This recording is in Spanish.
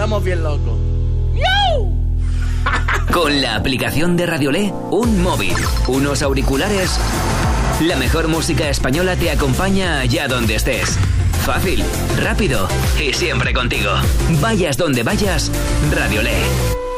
estamos bien locos. Con la aplicación de Radiolé, un móvil, unos auriculares, la mejor música española te acompaña allá donde estés. Fácil, rápido y siempre contigo. Vayas donde vayas, Radiolé.